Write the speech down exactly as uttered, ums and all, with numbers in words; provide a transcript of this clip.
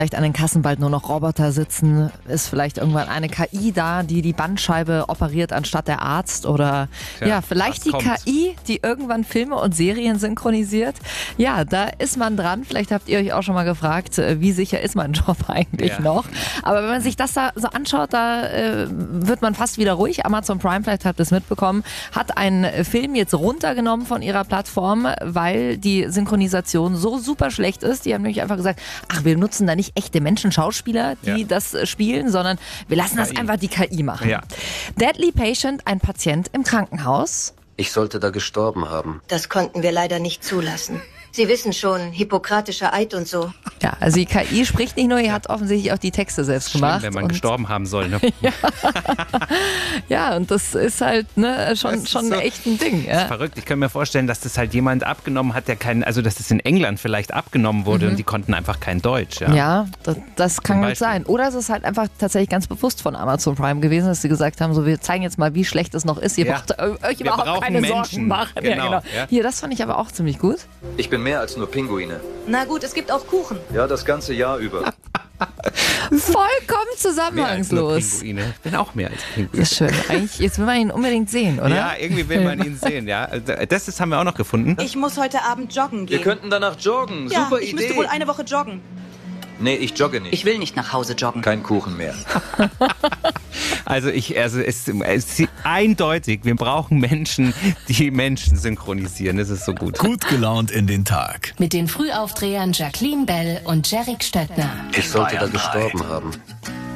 Vielleicht an den Kassen bald nur noch Roboter sitzen? Ist vielleicht irgendwann eine K I da, die die Bandscheibe operiert anstatt der Arzt? Oder ja, ja vielleicht die kommt. K I, die irgendwann Filme und Serien synchronisiert? Ja, da ist man dran. Vielleicht habt ihr euch auch schon mal gefragt, wie sicher ist mein Job eigentlich ja. noch? Aber wenn man sich das da so anschaut, da äh, wird man fast wieder ruhig. Amazon Prime, vielleicht habt ihr es mitbekommen, hat einen Film jetzt runtergenommen von ihrer Plattform, weil die Synchronisation so super schlecht ist. Die haben nämlich einfach gesagt, ach, wir nutzen da nicht echte Menschen, Schauspieler, die ja. das spielen, sondern wir lassen das einfach die K I machen. Ja. Deadly Patient, ein Patient im Krankenhaus. Ich sollte da gestorben haben. Das konnten wir leider nicht zulassen. Sie wissen schon, hippokratischer Eid und so. Ja, also die K I spricht nicht nur, die hat offensichtlich auch die Texte selbst Schlimm, gemacht. wenn man und gestorben haben soll, ne? ja. ja, und das ist halt ne, schon, schon so echt ein Ding. Ja. Das ist verrückt. Ich kann mir vorstellen, dass das halt jemand abgenommen hat, der keinen, also dass das in England vielleicht abgenommen wurde mhm. und die konnten einfach kein Deutsch. Ja, ja das, das kann gut sein. Oder es ist halt einfach tatsächlich ganz bewusst von Amazon Prime gewesen, dass sie gesagt haben, so wir zeigen jetzt mal, wie schlecht es noch ist. Ihr ja. braucht euch überhaupt keine Menschen. Sorgen machen. Genau. Ja, genau. Ja. Hier, das fand ich aber auch ziemlich gut. Ich bin mehr als nur Pinguin. Na gut, es gibt auch Kuchen. Ja, das ganze Jahr über. Vollkommen zusammenhangslos. Ich bin auch mehr als Pinguine. Das ist schön. Eigentlich, jetzt will man ihn unbedingt sehen, oder? Ja, irgendwie will man ihn sehen, ja. Das, das haben wir auch noch gefunden. Ich muss heute Abend joggen gehen. Wir könnten danach joggen. Ja, Super ich Idee. Ich müsste wohl eine Woche joggen. Nee, ich jogge nicht. Ich will nicht nach Hause joggen. Kein Kuchen mehr. Also ich, also es, es ist eindeutig, wir brauchen Menschen, die Menschen synchronisieren. Das ist so gut. Gut gelaunt in den Tag. Mit den Frühaufdrehern Jacqueline Bell und Jerick Stöckner. Ich sollte da gestorben haben.